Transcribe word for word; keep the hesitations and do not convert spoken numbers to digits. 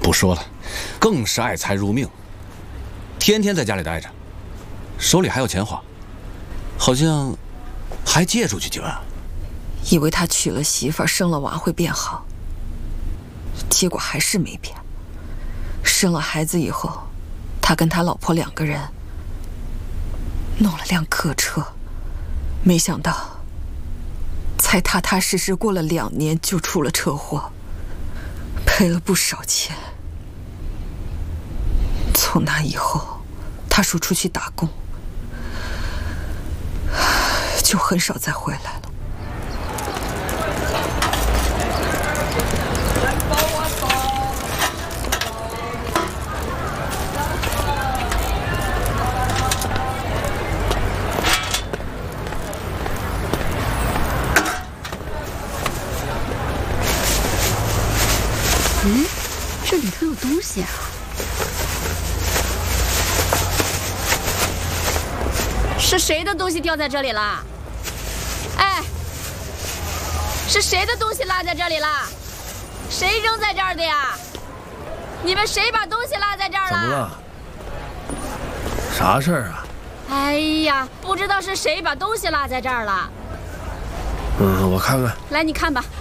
不说了，更是爱财如命，天天在家里待着，手里还有钱花，好像还借出去几万。 以为他娶了媳妇儿生了娃会变好，结果还是没变。生了孩子以后，他跟他老婆两个人弄了辆客车，没想到才踏踏实实过了两年就出了车祸，赔了不少钱。从那以后，他说出去打工，就很少再回来了。 嗯，这里头有东西啊！ 是谁的东西掉在这里了？哎，是谁的东西落在这里了？谁扔在这儿的呀？你们谁把东西落在这儿了？ 怎么了？啥事儿啊？ 哎呀，不知道是谁把东西落在这儿了。 嗯，我看看。 来，你看吧。